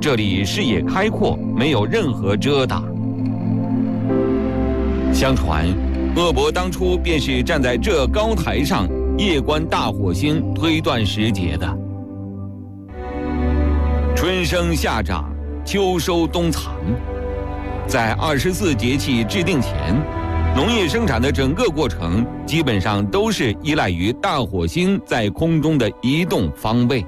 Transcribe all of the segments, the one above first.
这里视野开阔，没有任何遮挡。相传，鄂伯当初便是站在这高台上夜观大火星推断时节的。春生夏长，秋收冬藏，在24节气制定前，农业生产的整个过程基本上都是依赖于大火星在空中的移动方位。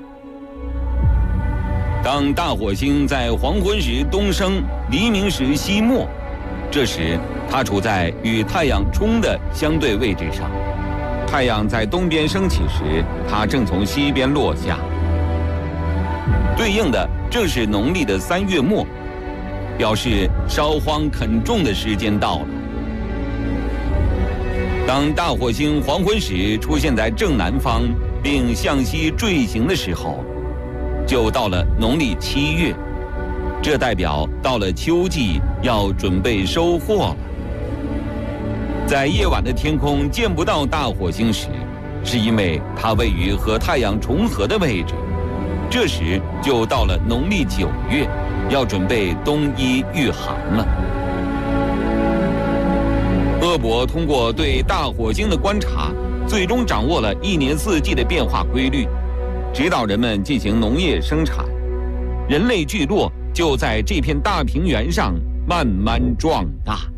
当大火星在黄昏时东升，黎明时西没，这时它处在与太阳冲的相对位置上。太阳在东边升起时，它正从西边落下，对应的正是农历的3月末，表示烧荒垦种的时间到了。当大火星黄昏时出现在正南方，并向西坠行的时候，就到了农历7月，这代表到了秋季，要准备收获了。在夜晚的天空见不到大火星时，是因为它位于和太阳重合的位置，这时就到了农历9月，要准备冬衣御寒了。鄂伯通过对大火星的观察，最终掌握了1年4季的变化规律，指导人们进行农业生产。人类聚落就在这片大平原上慢慢壮大。